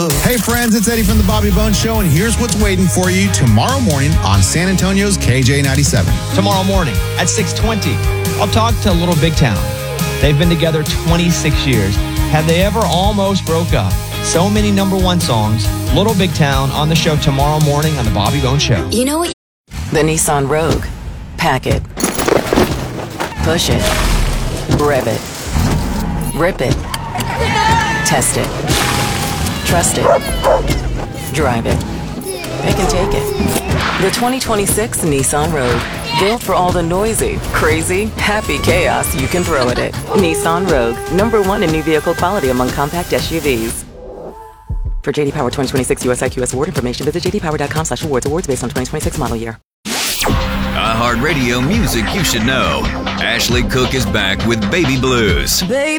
Hey friends, it's Eddie from the Bobby Bones Show, and here's what's waiting for you tomorrow morning on San Antonio's KJ97. Tomorrow morning at 6:20, I'll talk to Little Big Town. They've been together 26 years. Have they ever almost broke up? So many number one songs. Little Big Town on the show tomorrow morning on the Bobby Bones Show. You know what? The Nissan Rogue. Pack it. Push it. Rev it. Rip it. Test it. Trust it. Drive it. Pick and take it. The 2026 Nissan Rogue. Built for all the noisy, crazy, happy chaos you can throw at it. Nissan Rogue. #1 in new vehicle quality among compact SUVs. For JD Power 2026 US IQS award information, visit jdpower.com/awards. Awards based on 2026 model year. iHeartRadio music you should know. Ashley Cook is back with Baby Blues. Baby.